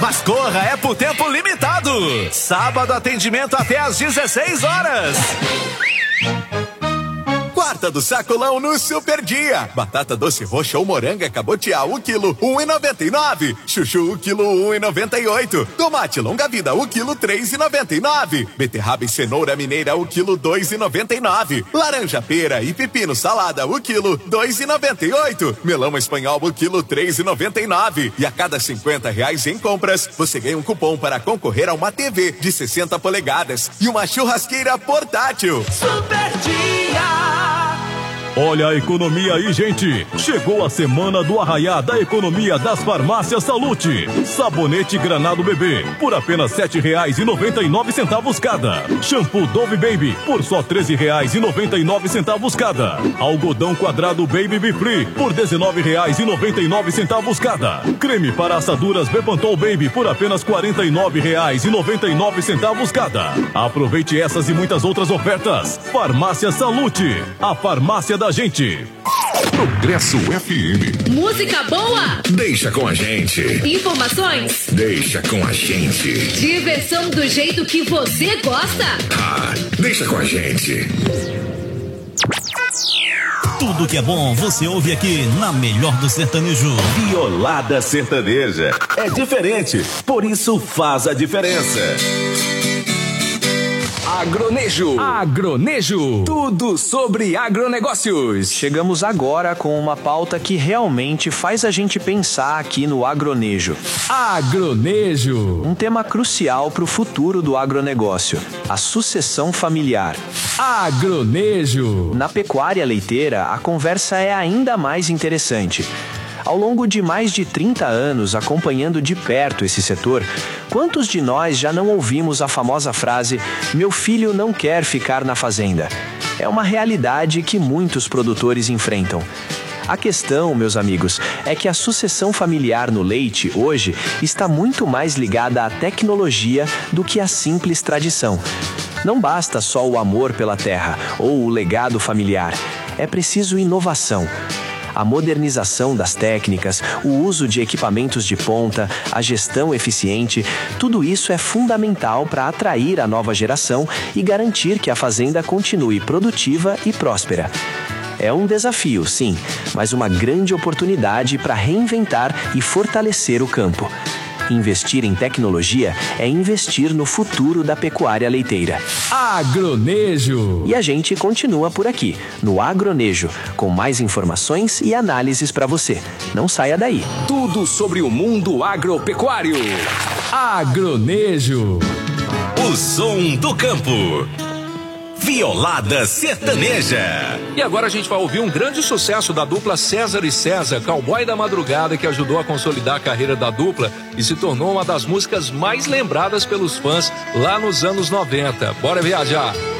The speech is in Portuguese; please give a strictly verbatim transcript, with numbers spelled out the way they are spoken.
Mas corra, é por tempo limitado. Sábado, atendimento até às dezesseis horas. Quarta do sacolão no Super Dia. Batata doce roxa ou moranga cabotiá um quilo, um e noventa e nove. Chuchu um quilo, um e noventa e oito. Tomate longa vida um quilo, três e noventa e nove. Beterraba e cenoura mineira um quilo, dois e noventa e nove. Laranja pera e pepino salada um quilo, dois e noventa e oito. Melão espanhol um quilo, três e noventa e nove. E a cada cinquenta reais em compras, você ganha um cupom para concorrer a uma T V de sessenta polegadas e uma churrasqueira portátil. Super Dia! Olha a economia aí, gente! Chegou a semana do arraiá da economia das farmácias Salute. Sabonete Granado Bebê, por apenas sete reais e noventa e nove centavos cada. Shampoo Dove Baby, por só treze reais e noventa e nove centavos cada. Algodão quadrado Baby Be Free, por dezenove reais e noventa e nove centavos cada. Creme para assaduras Bepantol Baby, por apenas quarenta e nove reais e noventa e nove centavos cada. Aproveite essas e muitas outras ofertas. Farmácia Salute, a farmácia da gente. Progresso F M. Música boa? Deixa com a gente. Informações? Deixa com a gente. Diversão do jeito que você gosta? Ah, deixa com a gente. Tudo que é bom você ouve aqui na melhor do sertanejo. Violada sertaneja. É diferente, por isso faz a diferença. Agronejo. Agronejo. Tudo sobre agronegócios. Chegamos agora com uma pauta que realmente faz a gente pensar aqui no agronejo. Agronejo. Um tema crucial para o futuro do agronegócio. A sucessão familiar. Agronejo. Na pecuária leiteira, a conversa é ainda mais interessante. Ao longo de mais de trinta anos acompanhando de perto esse setor, quantos de nós já não ouvimos a famosa frase "meu filho não quer ficar na fazenda"? É uma realidade que muitos produtores enfrentam. A questão, meus amigos, é que a sucessão familiar no leite, hoje, está muito mais ligada à tecnologia do que à simples tradição. Não basta só o amor pela terra ou o legado familiar. É preciso inovação. A modernização das técnicas, o uso de equipamentos de ponta, a gestão eficiente, tudo isso é fundamental para atrair a nova geração e garantir que a fazenda continue produtiva e próspera. É um desafio, sim, mas uma grande oportunidade para reinventar e fortalecer o campo. Investir em tecnologia é investir no futuro da pecuária leiteira. Agronejo. E a gente continua por aqui, no Agronejo, com mais informações e análises para você. Não saia daí. Tudo sobre o mundo agropecuário. Agronejo. O som do campo. Violada sertaneja. E agora a gente vai ouvir um grande sucesso da dupla César e César, Cowboy da Madrugada, que ajudou a consolidar a carreira da dupla e se tornou uma das músicas mais lembradas pelos fãs lá nos anos noventa. Bora viajar!